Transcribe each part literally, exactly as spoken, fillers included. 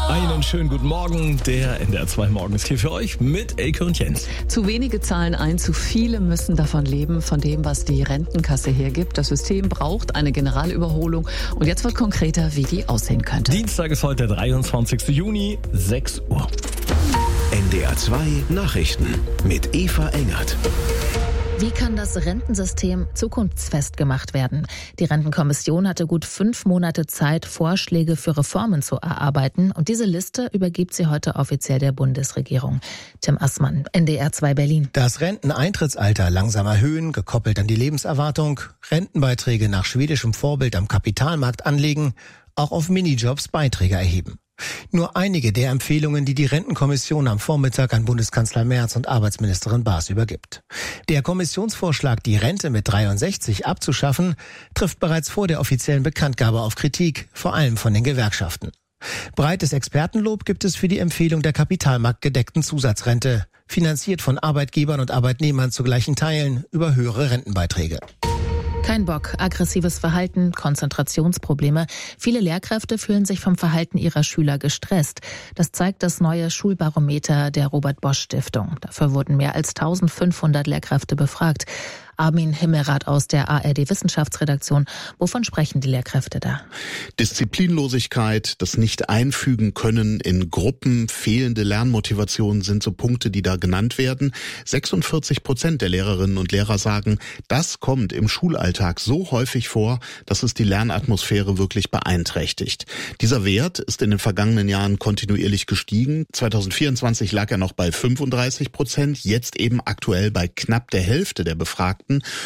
Einen schönen guten Morgen. Der N D R zwei Morgen ist hier für euch mit Elke und Jens. Zu wenige zahlen ein, zu viele müssen davon leben, von dem, was die Rentenkasse hergibt. Das System braucht eine Generalüberholung. Und jetzt wird konkreter, wie die aussehen könnte. Dienstag ist heute der dreiundzwanzigster Juni, sechs Uhr. N D R zwei Nachrichten mit Eva Engert. Wie kann das Rentensystem zukunftsfest gemacht werden? Die Rentenkommission hatte gut fünf Monate Zeit, Vorschläge für Reformen zu erarbeiten. Und diese Liste übergibt sie heute offiziell der Bundesregierung. Tim Assmann, N D R zwei Berlin. Das Renteneintrittsalter langsam erhöhen, gekoppelt an die Lebenserwartung, Rentenbeiträge nach schwedischem Vorbild am Kapitalmarkt anlegen, auch auf Minijobs Beiträge erheben. Nur einige der Empfehlungen, die die Rentenkommission am Vormittag an Bundeskanzler Merz und Arbeitsministerin Baas übergibt. Der Kommissionsvorschlag, die Rente mit dreiundsechzig abzuschaffen, trifft bereits vor der offiziellen Bekanntgabe auf Kritik, vor allem von den Gewerkschaften. Breites Expertenlob gibt es für die Empfehlung der kapitalmarktgedeckten Zusatzrente, finanziert von Arbeitgebern und Arbeitnehmern zu gleichen Teilen über höhere Rentenbeiträge. Kein Bock, aggressives Verhalten, Konzentrationsprobleme. Viele Lehrkräfte fühlen sich vom Verhalten ihrer Schüler gestresst. Das zeigt das neue Schulbarometer der Robert-Bosch-Stiftung. Dafür wurden mehr als eintausendfünfhundert Lehrkräfte befragt. Armin Himmelrath aus der A R D-Wissenschaftsredaktion. Wovon sprechen die Lehrkräfte da? Disziplinlosigkeit, das Nicht-Einfügen können in Gruppen, fehlende Lernmotivation sind so Punkte, die da genannt werden. sechsundvierzig Prozent der Lehrerinnen und Lehrer sagen, das kommt im Schulalltag so häufig vor, dass es die Lernatmosphäre wirklich beeinträchtigt. Dieser Wert ist in den vergangenen Jahren kontinuierlich gestiegen. zweitausendvierundzwanzig lag er noch bei fünfunddreißig Prozent, jetzt eben aktuell bei knapp der Hälfte der Befragten.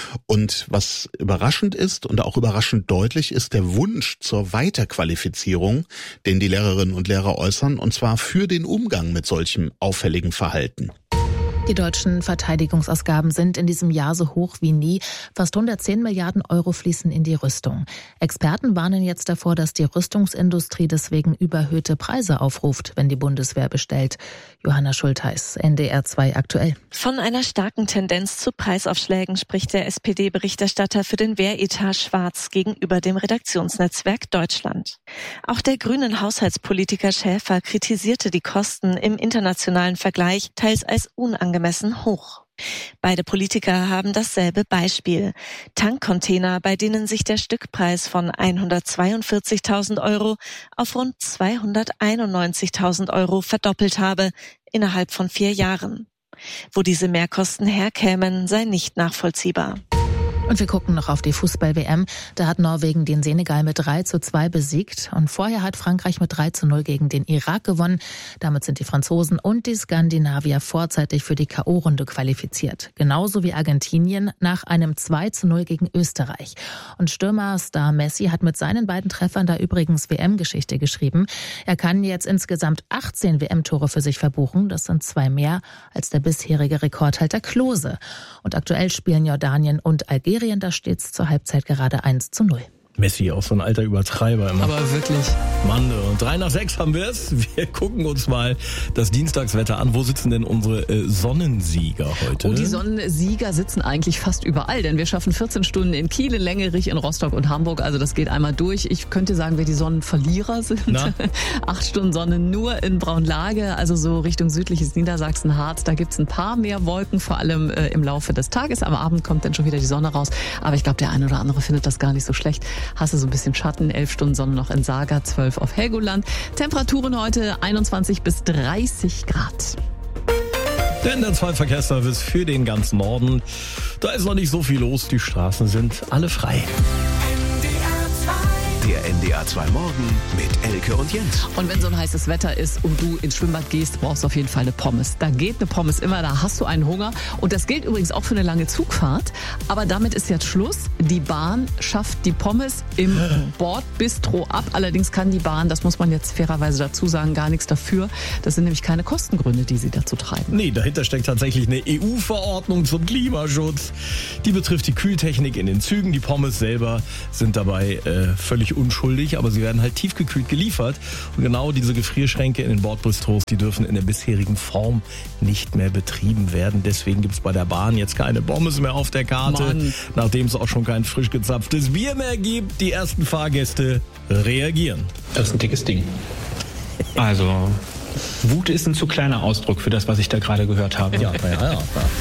Und was überraschend ist und auch überraschend deutlich ist der Wunsch zur Weiterqualifizierung, den die Lehrerinnen und Lehrer äußern, und zwar für den Umgang mit solchem auffälligen Verhalten. Die deutschen Verteidigungsausgaben sind in diesem Jahr so hoch wie nie. Fast hundertzehn Milliarden Euro fließen in die Rüstung. Experten warnen jetzt davor, dass die Rüstungsindustrie deswegen überhöhte Preise aufruft, wenn die Bundeswehr bestellt. Johanna Schultheis, N D R zwei aktuell. Von einer starken Tendenz zu Preisaufschlägen spricht der S P D-Berichterstatter für den Wehretat Schwarz gegenüber dem Redaktionsnetzwerk Deutschland. Auch der grünen Haushaltspolitiker Schäfer kritisierte die Kosten im internationalen Vergleich teils als unangemessen. angemessen hoch. Beide Politiker haben dasselbe Beispiel. Tankcontainer, bei denen sich der Stückpreis von hundertzweiundvierzigtausend Euro auf rund zweihunderteinundneunzigtausend Euro verdoppelt habe, innerhalb von vier Jahren. Wo diese Mehrkosten herkämen, sei nicht nachvollziehbar. Und wir gucken noch auf die Fußball-W M. Da hat Norwegen den Senegal mit drei zu zwei besiegt. Und vorher hat Frankreich mit drei zu null gegen den Irak gewonnen. Damit sind die Franzosen und die Skandinavier vorzeitig für die K O-Runde qualifiziert. Genauso wie Argentinien nach einem zwei zu null gegen Österreich. Und Stürmerstar Messi hat mit seinen beiden Treffern da übrigens W M-Geschichte geschrieben. Er kann jetzt insgesamt achtzehn W M-Tore für sich verbuchen. Das sind zwei mehr als der bisherige Rekordhalter Klose. Und aktuell spielen Jordanien und Algerien. Da steht es zur Halbzeit gerade eins zu null. Messi, auch so ein alter Übertreiber immer. Aber wirklich. Mann, und drei nach sechs haben wir es. Wir gucken uns mal das Dienstagswetter an. Wo sitzen denn unsere äh, Sonnensieger heute? Und die Sonnensieger sitzen eigentlich fast überall, denn wir schaffen vierzehn Stunden in Kiel, in Längerich, in Rostock und Hamburg. Also das geht einmal durch. Ich könnte sagen, wer die Sonnenverlierer sind. Acht Stunden Sonne nur in Braunlage, also so Richtung südliches Niedersachsen, Harz. Da gibt's ein paar mehr Wolken, vor allem äh, im Laufe des Tages. Am Abend kommt dann schon wieder die Sonne raus. Aber ich glaube, der eine oder andere findet das gar nicht so schlecht. Hast du so ein bisschen Schatten, elf Stunden Sonne noch in Saga, zwölf auf Helgoland. Temperaturen heute einundzwanzig bis dreißig Grad. Der N D R zwei Verkehrsservice für den ganzen Norden. Da ist noch nicht so viel los, die Straßen sind alle frei. Der N D R zwei Morgen mit Elke und Jens. Und wenn so ein heißes Wetter ist und du ins Schwimmbad gehst, brauchst du auf jeden Fall eine Pommes. Da geht eine Pommes immer, da hast du einen Hunger. Und das gilt übrigens auch für eine lange Zugfahrt. Aber damit ist jetzt Schluss. Die Bahn schafft die Pommes im Bordbistro ab. Allerdings kann die Bahn, das muss man jetzt fairerweise dazu sagen, gar nichts dafür. Das sind nämlich keine Kostengründe, die sie dazu treiben. Nee, dahinter steckt tatsächlich eine E U-Verordnung zum Klimaschutz. Die betrifft die Kühltechnik in den Zügen. Die Pommes selber sind dabei äh, völlig unschuldig, aber sie werden halt tiefgekühlt geliefert. Und genau diese Gefrierschränke in den Bordbistros, die dürfen in der bisherigen Form nicht mehr betrieben werden. Deswegen gibt es bei der Bahn jetzt keine Pommes mehr auf der Karte, Mann. Nachdem es auch schon kein frisch gezapftes Bier mehr gibt. Die ersten Fahrgäste reagieren. Das ist ein dickes Ding. Also, Wut ist ein zu kleiner Ausdruck für das, was ich da gerade gehört habe. Ja, ja, ja.